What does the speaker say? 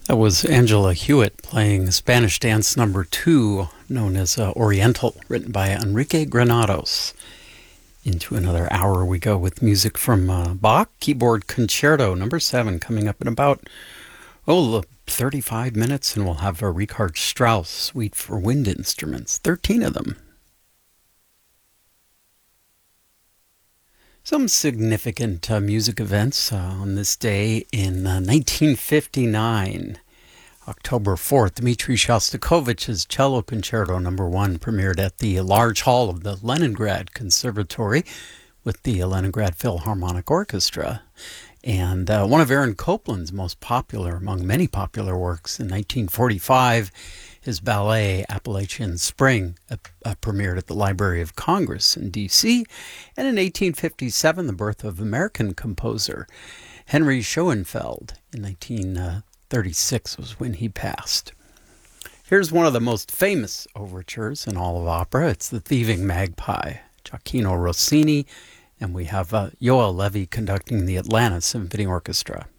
That was Angela Hewitt playing Spanish Dance Number 2, known as Oriental, written by Enrique Granados. Into another hour we go with music from Bach, Keyboard Concerto Number 7, coming up in about 35 minutes, and we'll have a Richard Strauss Suite for Wind Instruments, 13 of them. Some significant music events on this day in 1959. October 4th, Dmitri Shostakovich's Cello Concerto No. 1 premiered at the large hall of the Leningrad Conservatory with the Leningrad Philharmonic Orchestra. And one of Aaron Copland's most popular, among many popular works, in 1945, his ballet Appalachian Spring premiered at the Library of Congress in D.C. And in 1857, the birth of American composer Henry Schoenfeld. In 1936 was when he passed. Here's one of the most famous overtures in all of opera. It's The Thieving Magpie, Gioacchino Rossini, and we have Yoel Levy conducting the Atlanta Symphony Orchestra.